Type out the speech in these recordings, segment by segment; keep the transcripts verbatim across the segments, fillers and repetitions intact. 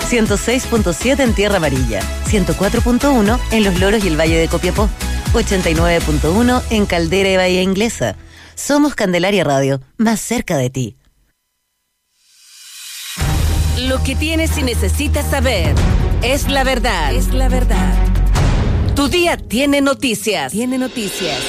ciento seis punto siete en Tierra Amarilla, ciento cuatro punto uno en Los Loros y el Valle de Copiapó, ochenta y nueve punto uno en Caldera y Bahía Inglesa. Somos Candelaria Radio, más cerca de ti. Lo que tienes y necesitas saber es la verdad. Es la verdad. Tu día tiene noticias. Tiene noticias.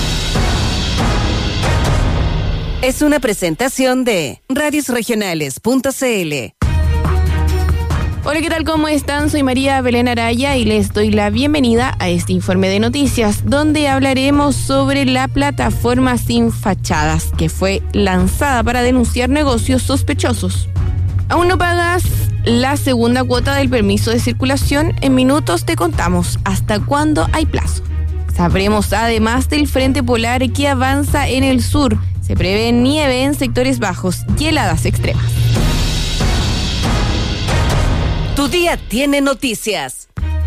Es una presentación de radios regionales punto c l. Hola, ¿qué tal? ¿Cómo están? Soy María Belén Araya y les doy la bienvenida a este informe de noticias, donde hablaremos sobre la plataforma Sin Fachadas, que fue lanzada para denunciar negocios sospechosos. ¿Aún no pagas la segunda cuota del permiso de circulación? En minutos te contamos hasta cuándo hay plazo. Sabremos además del frente polar que avanza en el sur. Se prevé nieve en sectores bajos y heladas extremas. Tu día tiene noticias.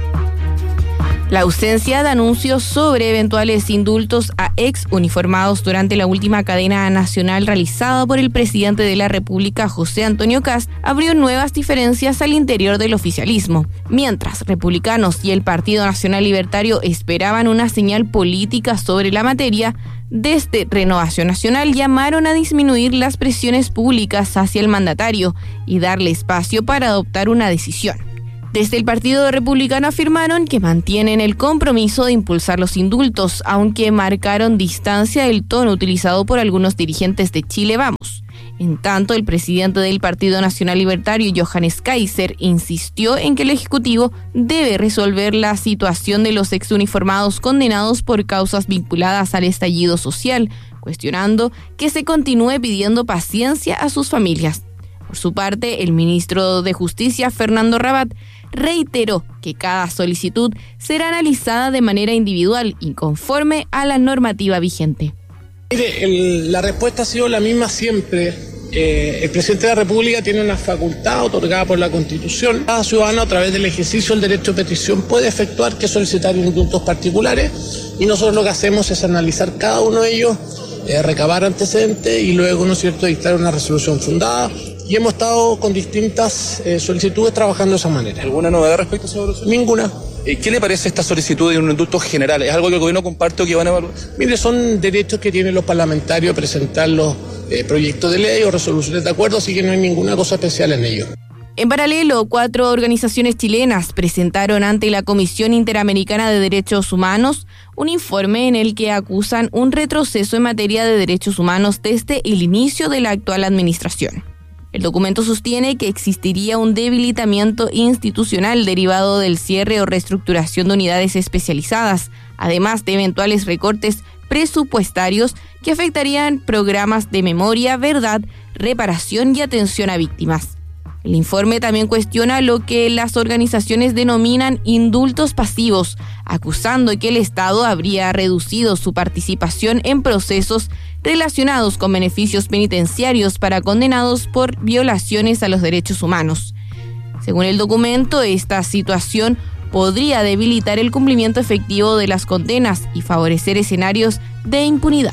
La ausencia de anuncios sobre eventuales indultos a ex uniformados durante la última cadena nacional realizada por el presidente de la República, José Antonio Kast, abrió nuevas diferencias al interior del oficialismo. Mientras republicanos y el Partido Nacional Libertario esperaban una señal política sobre la materia, desde Renovación Nacional llamaron a disminuir las presiones públicas hacia el mandatario y darle espacio para adoptar una decisión. Desde el Partido Republicano afirmaron que mantienen el compromiso de impulsar los indultos, aunque marcaron distancia del tono utilizado por algunos dirigentes de Chile Vamos. En tanto, el presidente del Partido Nacional Libertario, Johannes Kaiser, insistió en que el Ejecutivo debe resolver la situación de los exuniformados condenados por causas vinculadas al estallido social, cuestionando que se continúe pidiendo paciencia a sus familias. Por su parte, el ministro de Justicia, Fernando Rabat, reiteró que cada solicitud será analizada de manera individual y conforme a la normativa vigente. Mire, el, la respuesta ha sido la misma siempre. Eh, el presidente de la República tiene una facultad otorgada por la Constitución. Cada ciudadano, a través del ejercicio del derecho de petición, puede efectuar que solicitar indultos particulares, y nosotros lo que hacemos es analizar cada uno de ellos, eh, recabar antecedentes y luego, ¿no es cierto?, dictar una resolución fundada. Y hemos estado con distintas eh, solicitudes trabajando de esa manera. ¿Alguna novedad respecto a esa resolución? Ninguna. ¿Qué le parece esta solicitud de un indulto general? ¿Es algo que el gobierno comparte o que van a evaluar? Mire, son derechos que tienen los parlamentarios a presentar los eh, proyectos de ley o resoluciones de acuerdo, así que no hay ninguna cosa especial en ello. En paralelo, cuatro organizaciones chilenas presentaron ante la Comisión Interamericana de Derechos Humanos un informe en el que acusan un retroceso en materia de derechos humanos desde el inicio de la actual administración. El documento sostiene que existiría un debilitamiento institucional derivado del cierre o reestructuración de unidades especializadas, además de eventuales recortes presupuestarios que afectarían programas de memoria, verdad, reparación y atención a víctimas. El informe también cuestiona lo que las organizaciones denominan indultos pasivos, acusando que el Estado habría reducido su participación en procesos relacionados con beneficios penitenciarios para condenados por violaciones a los derechos humanos. Según el documento, esta situación podría debilitar el cumplimiento efectivo de las condenas y favorecer escenarios de impunidad.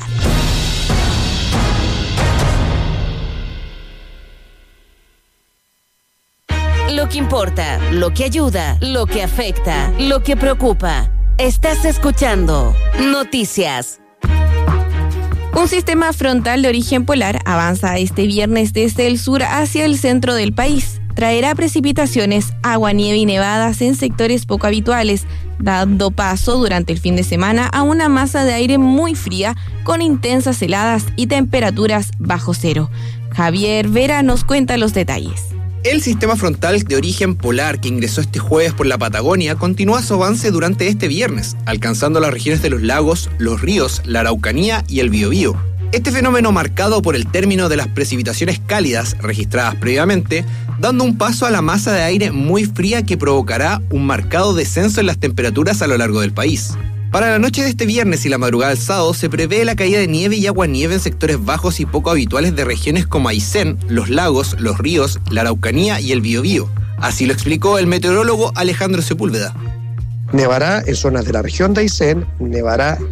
Lo que importa, lo que ayuda, lo que afecta, lo que preocupa. Estás escuchando Noticias. Un sistema frontal de origen polar avanza este viernes desde el sur hacia el centro del país. Traerá precipitaciones, agua, nieve y nevadas en sectores poco habituales, dando paso durante el fin de semana a una masa de aire muy fría con intensas heladas y temperaturas bajo cero. Javier Vera nos cuenta los detalles. El sistema frontal de origen polar que ingresó este jueves por la Patagonia continúa su avance durante este viernes, alcanzando las regiones de los lagos, los ríos, la Araucanía y el Biobío. Este fenómeno, marcado por el término de las precipitaciones cálidas registradas previamente, dando un paso a la masa de aire muy fría que provocará un marcado descenso en las temperaturas a lo largo del país. Para la noche de este viernes y la madrugada del sábado se prevé la caída de nieve y aguanieve en sectores bajos y poco habituales de regiones como Aysén, los lagos, los ríos, la Araucanía y el Biobío. Así lo explicó el meteorólogo Alejandro Sepúlveda. Nevará en zonas de la región de Aysén, nevará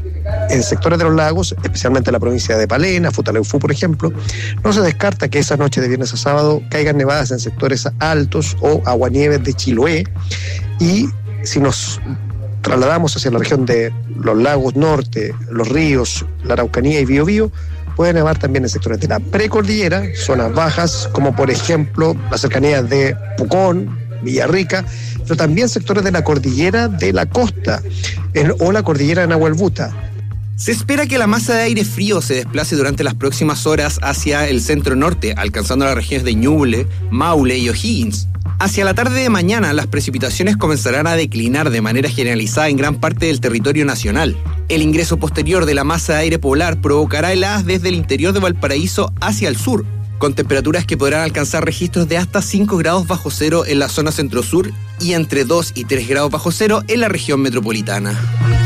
en sectores de los lagos, especialmente en la provincia de Palena, Futaleufú, por ejemplo, no se descarta que esa noche de viernes a sábado caigan nevadas en sectores altos o aguanieves de Chiloé. Y si nos trasladamos hacia la región de los lagos norte, los ríos, la Araucanía y Biobío, puede nevar también en sectores de la precordillera, zonas bajas, como por ejemplo las cercanías de Pucón, Villarrica, pero también sectores de la cordillera de la costa en, o la cordillera de Nahuelbuta. Se espera que la masa de aire frío se desplace durante las próximas horas hacia el centro norte, alcanzando las regiones de Ñuble, Maule y O'Higgins. Hacia la tarde de mañana, las precipitaciones comenzarán a declinar de manera generalizada en gran parte del territorio nacional. El ingreso posterior de la masa de aire polar provocará heladas desde el interior de Valparaíso hacia el sur, con temperaturas que podrán alcanzar registros de hasta cinco grados bajo cero en la zona centro-sur y entre dos y tres grados bajo cero en la región metropolitana.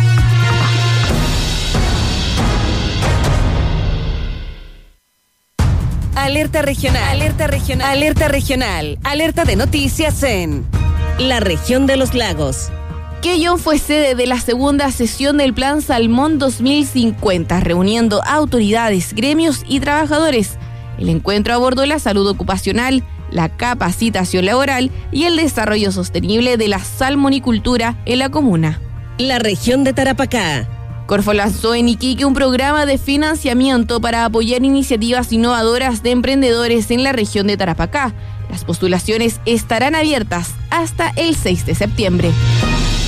Alerta regional, alerta regional, alerta regional, alerta de noticias en la región de los lagos. Quellón fue sede de la segunda sesión del Plan Salmón dos mil cincuenta, reuniendo autoridades, gremios y trabajadores. El encuentro abordó la salud ocupacional, la capacitación laboral y el desarrollo sostenible de la salmonicultura en la comuna. La región de Tarapacá. Corfo lanzó en Iquique un programa de financiamiento para apoyar iniciativas innovadoras de emprendedores en la región de Tarapacá. Las postulaciones estarán abiertas hasta el seis de septiembre.